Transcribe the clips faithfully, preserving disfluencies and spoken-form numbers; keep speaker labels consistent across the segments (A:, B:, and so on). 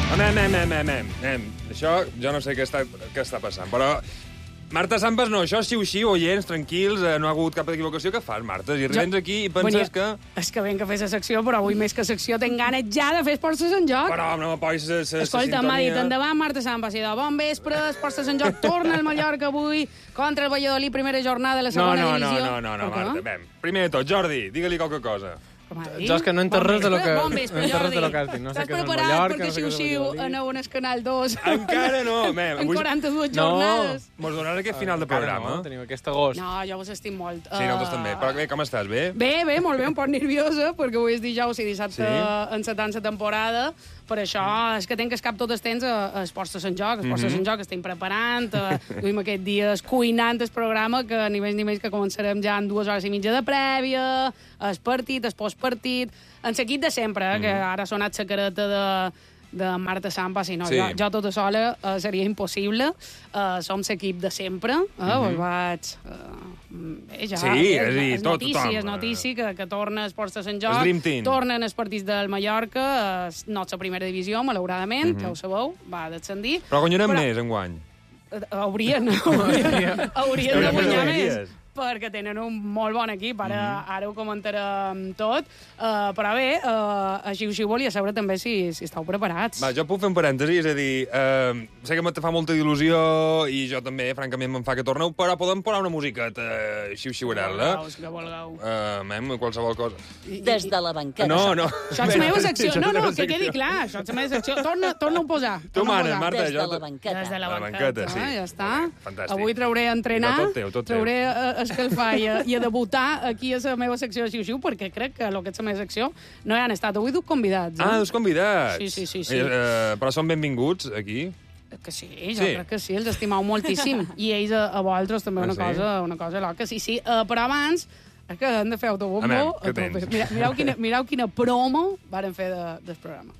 A: Anem, anem, anem, anem, anem. Això jo no sé què està, què està passant, però... Marta Sambas no, això xiu-xiu, oients, tranquils, eh, no ha hagut cap equivocació. Què fas, Marta? I vens aquí i penses que...
B: És que venc a fer la secció, però avui més que secció tinc ganes ja de fer Esports de Sant Joc.
A: Però no m'apois la sintonia.
B: Escolta, m'ha dit, endavant, Marta Sambas, i de bon vespre, Esports de Sant Joc torna al Mallorca avui contra el Valladolid, primera jornada de la segona
A: no, no,
B: divisió.
A: No, no, no, no, Marta, vam. Primer de tot, Jordi, digue-li qualque cosa.
C: Jo és que no entenc res de lo que...
B: Bon vespre, Jordi.
C: No sé no sé
B: Estàs preparat perquè xiu-xiu aneu en el Canal dos?
A: Encara no, mem.
B: En quaranta-dues jornades.
A: Mos donaràs aquest final de programa.
C: No, tenim aquest agost.
B: No, jo vos estim molt.
A: Sí, nosaltres també. Però bé, com estàs, bé?
B: Bé, bé, molt bé, un poc nerviosa, perquè avui és dijous i dissabte encetant la temporada. Per això és que tenc que cap tot el temps a, a Esports de Sant Joc. Esports de Sant Joc estem preparant, duim aquests dies cuinant el programa, que ni més ni menys que començarem ja en dues hores i mitja de prèvia, el partit, el postpartit, en l'equip de sempre, eh, que ara ha sonat la careta de, de Marta Sambas, i no, sí. jo, jo tota sola uh, seria impossible. Uh, som l'equip de sempre, eh, mm -hmm. vaig... Uh, bé, ja,
A: sí,
B: és,
A: és, és,
B: és
A: tot,
B: notícia,
A: tothom.
B: És notícia que, que torna Esports de Sant Joc, tornen els partits del Mallorca, uh, no la primera divisió, malauradament, mm -hmm. ja ho sabeu, va descendir.
A: Però guanyarem Però... més, enguany.
B: Haurien, haurien, haurien de guanyar més, perquè tenen un molt bon equip, ara, mm -hmm. ara ho comentarem tot, uh, però bé, uh, a xiu-xiu volia saber també si, si estàu preparats.
A: Va, jo puc fer un parèntesi, és a dir, uh, sé que te fa molta il·lusió, i jo també, francament, me'n fa que torneu, però podem posar una musiqueta uh, xiu-xiuarel·la?
B: Que vulgueu.
A: Uh, mem, qualsevol cosa.
D: Des de la banqueta.
A: No, no.
B: Això és la meva secció. No, no, que quedi clar, això és la meva secció. Torna, torna a posar.
A: Tu manes, Marta.
D: Des de la banqueta.
B: Des de la banqueta,
A: banqueta sí.
B: Ah, ja està.
A: Fantàstic.
B: Avui trauré a entrenar,
A: tot teu, tot teu.
B: trauré a escalfar i a, i a debutar aquí a la meva secció de xiu-xiu, perquè crec que el que és la meva secció no hi han estat. Avui duc convidats. Eh?
A: Ah, dus convidats.
B: Sí, sí, sí. sí.
A: Eh, uh, però són benvinguts, aquí?
B: Que sí, jo sí. crec que sí, els estimau moltíssim. I ells a, a vosaltres també una, ah, sí? cosa, una cosa loca. Sí, sí, uh, però abans és que hem de fer autobombo.
A: Amem, què tens?
B: Mira, mireu, quina, mireu quina promo varen fer de, del programa.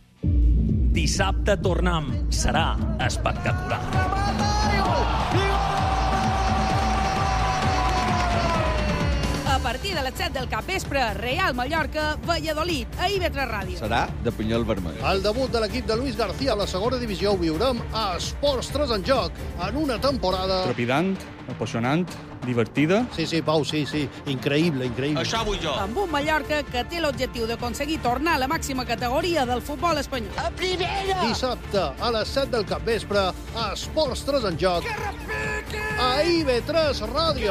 E: Dissabte tornem. Serà espectacular.
B: A partir de les set del capvespre, Real Mallorca, Valladolid, a I V tres Ràdio.
F: Serà de Pinyol Vermell.
G: El debut de l'equip de Luis García a la segona divisió ho viurem a Esports tres en Joc, en una temporada...
H: Trepidant, apassionant, divertida.
G: Sí, sí, Pau, sí, sí. Increïble, increïble.
E: Això vull jo.
B: Amb un Mallorca que té l'objectiu d'aconseguir tornar a la màxima categoria del futbol espanyol.
D: A primera!
G: Dissabte, a les set del capvespre, a Esports tres en Joc, a I V tres Ràdio.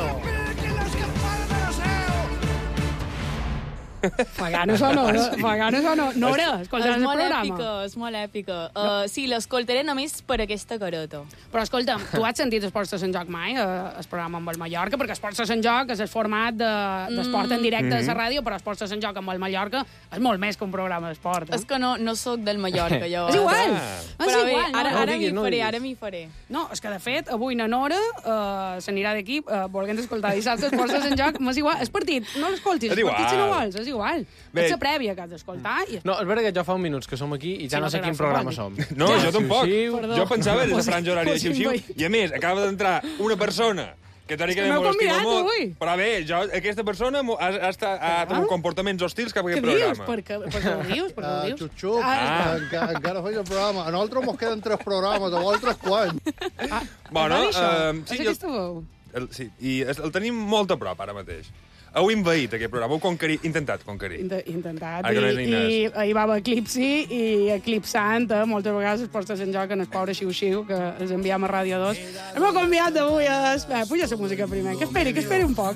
B: Fa ganes o no? Fa ganes o no? Nora, escoltaràs el programa?
I: Èpica, és molt èpica. Uh, no. Sí, l'escoltaré només per aquesta careta.
B: Però escolta'm, tu has sentit Esports de Sant Joc mai, eh, el programa amb el Mallorca? Perquè Esports de Sant Joc és el format d'esport de, en directe mm -hmm. de la ràdio, però Esports de Sant Joc amb el Mallorca és molt més que un programa d'esport. Eh?
I: És que no, no sóc del Mallorca, jo.
B: És igual,
I: ah.
B: és
I: però
B: igual.
I: Bé, ara,
B: no,
I: ara
B: no
I: m'hi no faré, ara m'hi faré.
B: No, és que de fet, avui na Nora uh, s'anirà d'aquí, uh, volent escoltar dissabte Esports de Sant Joc, m'és igual. El partit, no l'escoltis, el partit si no vols, és igual. Bé. És la prèvia que has d'escoltar. I...
C: No, és veritat que jo fa uns minuts que som aquí i ja sí, no sé quin programa som.
A: No, jo tampoc. Jo pensava en la franja horària de xiu-xiu, i a més, acaba d'entrar una persona que teòricament
B: m'heu convidat,
A: molt,
B: avui.
A: Però bé, jo, aquesta persona ha, ha, estat, ha tingut comportaments hostils cap a aquest programa.
B: Què dius? Per què ho dius? Per què ho dius?
G: Xup-xup, ah. encara, encara faig el programa. A nosaltres mos queden tres programes, a vosaltres quants?
B: Ah,
A: bueno,
B: uh,
A: sí,
B: és aquesta veu?
A: El, sí, i el, el tenim molt a prop ara mateix. Heu invaït aquest programa, heu conquerit, intentat conquerir.
B: Int intentat,
A: ah, no
B: i, i hi va haver Eclipsi, i Eclipsant, eh, moltes vegades es posa en joc en el pobre xiu-xiu, que els enviem a Ràdio dos. Hem convidat d'avui a... Bé, puja la música primer, que esperi, que esperi un poc.